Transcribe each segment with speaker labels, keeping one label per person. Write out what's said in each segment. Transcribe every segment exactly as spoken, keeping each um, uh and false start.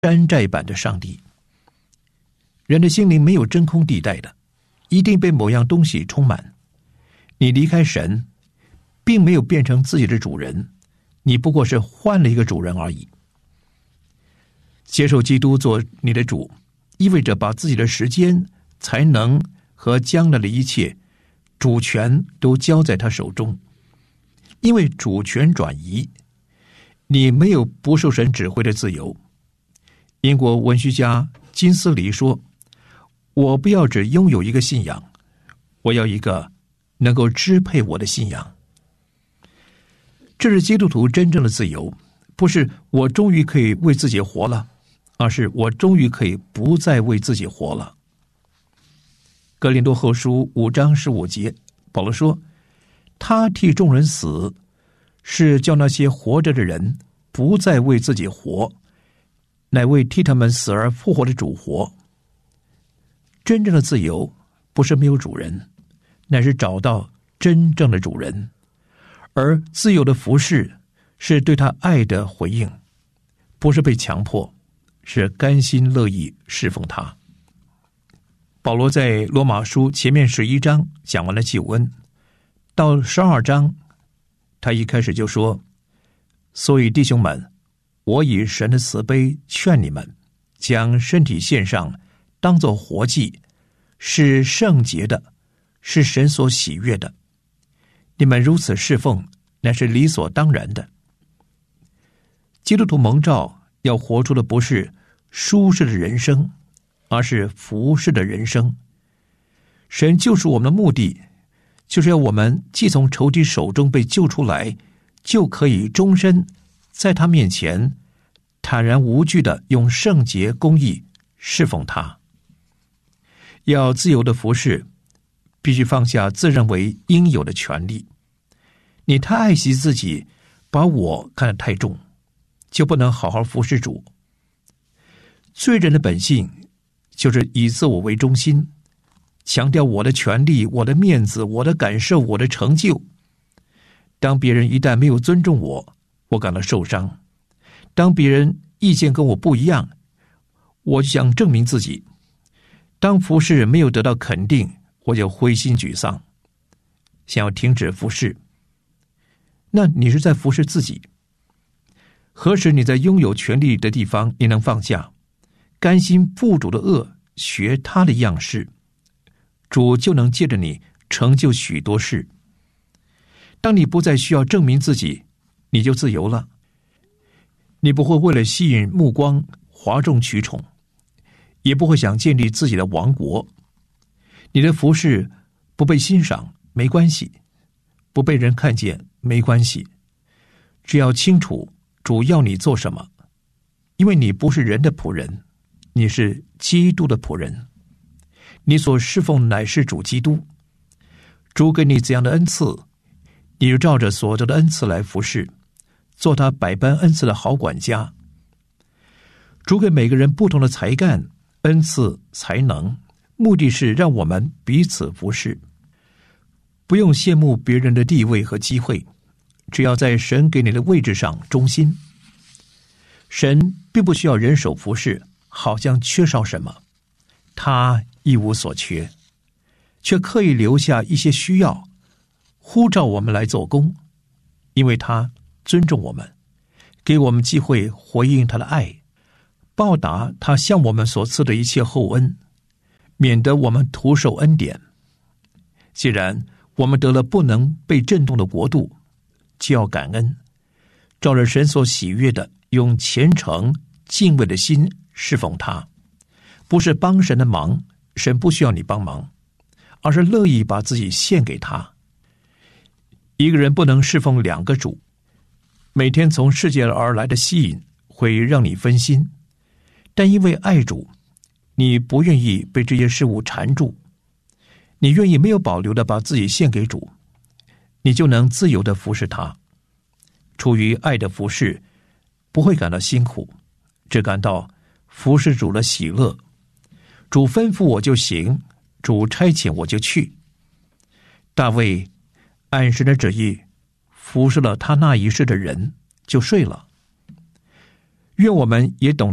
Speaker 1: 山寨版的上帝。人的心灵没有真空地带的，一定被某样东西充满。你离开神，并没有变成自己的主人，你不过是换了一个主人而已。接受基督做你的主，意味着把自己的时间、才能和将来的一切主权都交在他手中。因为主权转移，你没有不受神指挥的自由。英国文学家金斯里说，我不要只拥有一个信仰，我要一个能够支配我的信仰。这是基督徒真正的自由，不是我终于可以为自己活了，而是我终于可以不再为自己活了。哥林多后书五章十五节，保罗说，他替众人死，是叫那些活着的人不再为自己活，乃为替他们死而复活的主活。真正的自由不是没有主人，乃是找到真正的主人。而自由的服侍是对他爱的回应，不是被强迫，是甘心乐意侍奉他。保罗在罗马书前面十一章讲完了救恩，到十二章他一开始就说，所以弟兄们，我以神的慈悲劝你们，将身体献上，当作活祭，是圣洁的，是神所喜悦的。你们如此侍奉，乃是理所当然的。基督徒蒙召要活出的不是舒适的人生，而是服侍的人生。神救赎我们的目的，就是要我们既从仇敌手中被救出来，就可以终身在他面前坦然无惧地用圣洁公义侍奉他。要自由的服侍，必须放下自认为应有的权利。你太爱惜自己，把我看得太重，就不能好好服侍主。罪人的本性就是以自我为中心，强调我的权利、我的面子、我的感受、我的成就。当别人一旦没有尊重我，我感到受伤。当别人意见跟我不一样，我就想证明自己。当服侍没有得到肯定，我就灰心沮丧，想要停止服侍。那你是在服侍自己。何时你在拥有权力的地方你能放下，甘心负主的恶，学他的样式，主就能借着你成就许多事。当你不再需要证明自己，你就自由了。你不会为了吸引目光哗众取宠，也不会想建立自己的王国。你的服事不被欣赏没关系，不被人看见没关系，只要清楚主要你做什么。因为你不是人的仆人，你是基督的仆人，你所侍奉乃是主基督。主给你怎样的恩赐，你就照着所得的恩赐来服侍，做他百般恩赐的好管家。主给每个人不同的才干、恩赐、才能，目的是让我们彼此服侍。不用羡慕别人的地位和机会，只要在神给你的位置上忠心。神并不需要人手服侍，好像缺少什么，他一无所缺，却刻意留下一些需要，呼召我们来做工，因为他尊重我们，给我们机会回应他的爱，报答他向我们所赐的一切厚恩，免得我们徒受恩典。既然我们得了不能被震动的国度，就要感恩，照着神所喜悦的，用虔诚敬畏的心侍奉他。不是帮神的忙，神不需要你帮忙，而是乐意把自己献给他。一个人不能侍奉两个主，每天从世界而来的吸引会让你分心，但因为爱主，你不愿意被这些事物缠住，你愿意没有保留的把自己献给主，你就能自由的服侍他。出于爱的服侍，不会感到辛苦，只感到服侍主的喜乐。主吩咐我就行，主差遣我就去。大卫按神的旨意服侍了他那一世的人，就睡了。愿我们也懂得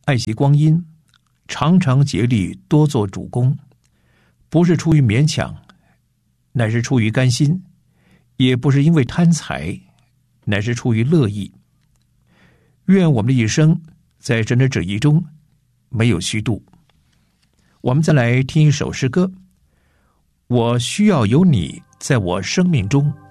Speaker 1: 爱惜光阴，常常竭力多做主公，不是出于勉强，乃是出于甘心，也不是因为贪财，乃是出于乐意。愿我们的一生在神的旨意中没有虚度。我们再来听一首诗歌，我需要有你在我生命中。